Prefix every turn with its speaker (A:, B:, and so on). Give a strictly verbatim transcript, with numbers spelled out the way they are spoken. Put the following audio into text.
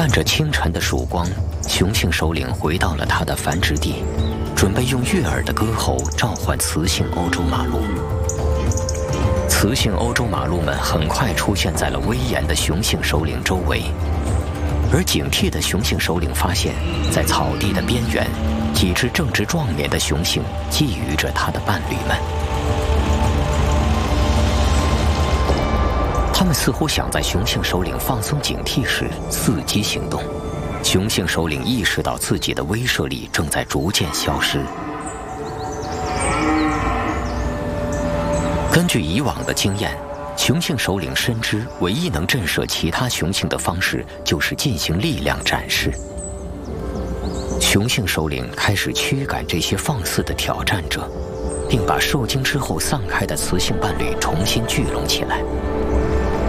A: 伴着清晨的曙光，雄性首领回到了他的繁殖地，准备用悦耳的歌喉召唤雌性欧洲马鹿。雌性欧洲马鹿们很快出现在了威严的雄性首领周围，而警惕的雄性首领发现，在草地的边缘，几只正值壮年的雄性觊觎着他的伴侣们。他们似乎想在雄性首领放松警惕时伺机行动。雄性首领意识到自己的威慑力正在逐渐消失。根据以往的经验，雄性首领深知唯一能震慑其他雄性的方式就是进行力量展示。雄性首领开始驱赶这些放肆的挑战者，并把受惊之后散开的雌性伴侣重新聚拢起来。